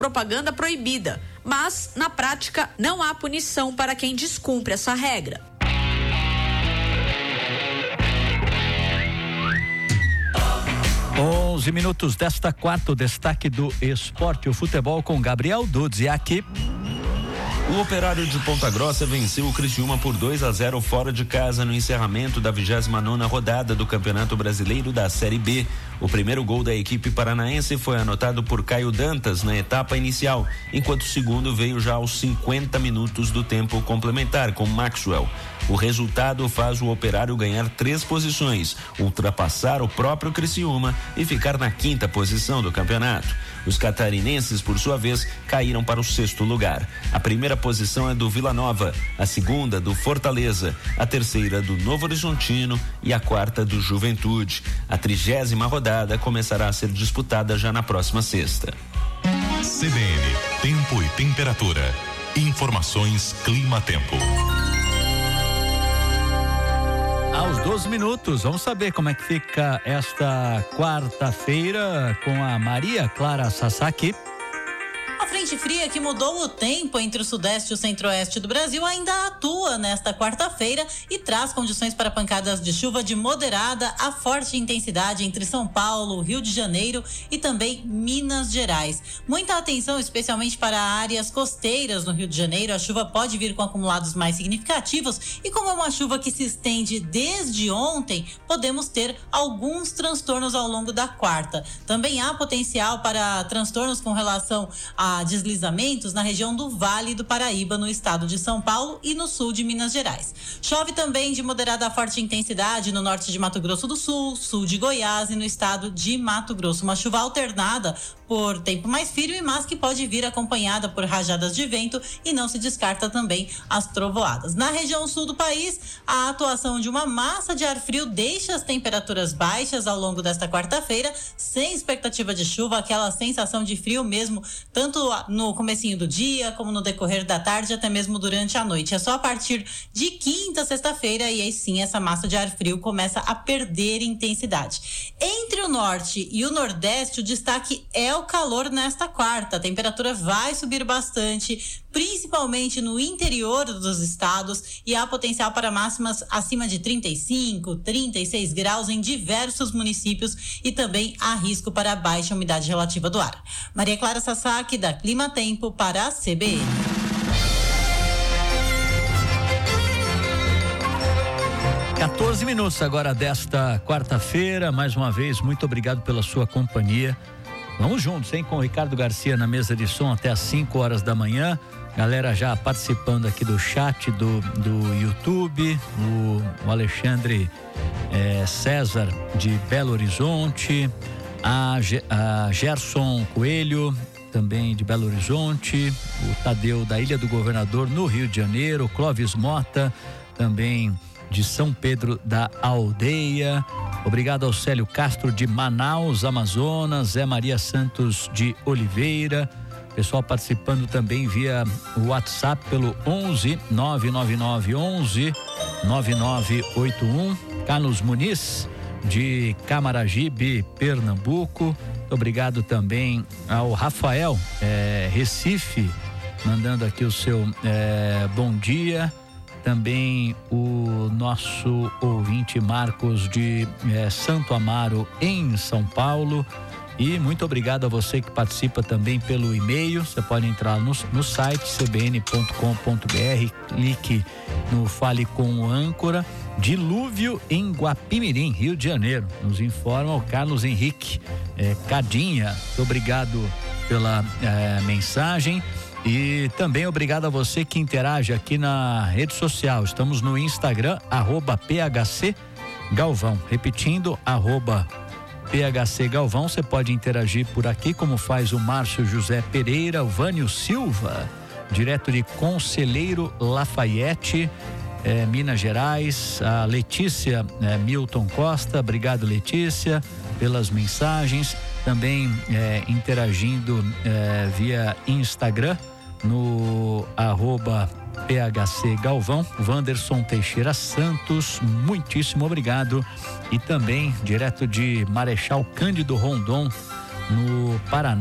propaganda proibida, mas na prática não há punição para quem descumpre essa regra. 11 minutos desta quarta, o destaque do esporte, o futebol com Gabriel Dudziak. O Operário de Ponta Grossa venceu o Criciúma por 2-0 fora de casa no encerramento da 29ª rodada do Campeonato Brasileiro da Série B. O primeiro gol da equipe paranaense foi anotado por Caio Dantas na etapa inicial, enquanto o segundo veio já aos 50 minutos do tempo complementar com Maxwell. O resultado faz o Operário ganhar 3 posições, ultrapassar o próprio Criciúma e ficar na 5ª posição do campeonato. Os catarinenses, por sua vez, caíram para o 6º lugar. A primeira posição é do Vila Nova, a segunda do Fortaleza, a terceira do Novo Horizontino e a 4ª do Juventude. A 30ª rodada começará a ser disputada já na próxima sexta. CBN, tempo e temperatura. Informações Clima-Tempo. Aos 12 minutos, vamos saber como é que fica esta quarta-feira com a Maria Clara Sasaki. A frente fria que mudou o tempo entre o sudeste e o centro-oeste do Brasil ainda atua nesta quarta-feira e traz condições para pancadas de chuva de moderada a forte intensidade entre São Paulo, Rio de Janeiro e também Minas Gerais. Muita atenção, especialmente para áreas costeiras no Rio de Janeiro. A chuva pode vir com acumulados mais significativos e como é uma chuva que se estende desde ontem, podemos ter alguns transtornos ao longo da quarta. Também há potencial para transtornos com relação a deslizamentos na região do Vale do Paraíba, no estado de São Paulo e no sul de Minas Gerais. Chove também de moderada a forte intensidade no norte de Mato Grosso do Sul, sul de Goiás e no estado de Mato Grosso. Uma chuva alternada por tempo mais firme, mas que pode vir acompanhada por rajadas de vento e não se descarta também as trovoadas. Na região sul do país, a atuação de uma massa de ar frio deixa as temperaturas baixas ao longo desta quarta-feira, sem expectativa de chuva, aquela sensação de frio mesmo, tanto no comecinho do dia, como no decorrer da tarde, até mesmo durante a noite. É só a partir de quinta, sexta-feira, e aí sim essa massa de ar frio começa a perder intensidade. Entre o norte e o nordeste, o destaque é o calor nesta quarta. A temperatura vai subir bastante, principalmente no interior dos estados, e há potencial para máximas acima de 35, 36 graus em diversos municípios e também há risco para baixa umidade relativa do ar. Maria Clara Sasaki, da Clima-Tempo, para a CBN. Quatorze minutos agora desta quarta-feira. Mais uma vez, muito obrigado pela sua companhia. Vamos juntos, hein? Com o Ricardo Garcia na mesa de som até às 5 horas da manhã. Galera já participando aqui do chat do YouTube. O Alexandre César de Belo Horizonte. A Gerson Coelho, também de Belo Horizonte. O Tadeu da Ilha do Governador, no Rio de Janeiro. Clóvis Mota, também de São Pedro da Aldeia. Obrigado ao Célio Castro de Manaus, Amazonas. Zé Maria Santos de Oliveira. Pessoal participando também via WhatsApp pelo 11 999 11 9981. Carlos Muniz de Camaragibe, Pernambuco. Obrigado também ao Rafael Recife, mandando aqui o seu bom dia. Também o nosso ouvinte Marcos de Santo Amaro, em São Paulo. E muito obrigado a você que participa também pelo e-mail. Você pode entrar no site cbn.com.br, clique no Fale com o Âncora. Dilúvio em Guapimirim, Rio de Janeiro, nos informa o Carlos Henrique Cadinha. Muito obrigado pela mensagem. E também obrigado a você que interage aqui na rede social. Estamos no Instagram, @PHC Galvão. Repetindo, @PHC Galvão. Você pode interagir por aqui, como faz o Márcio José Pereira, o Vânio Silva, direto de Conselheiro Lafayette, Minas Gerais. A Letícia Milton Costa, obrigado, Letícia, pelas mensagens. Também interagindo via Instagram no @PHC Galvão. Wanderson Teixeira Santos, muitíssimo obrigado. E também direto de Marechal Cândido Rondon, no Paraná.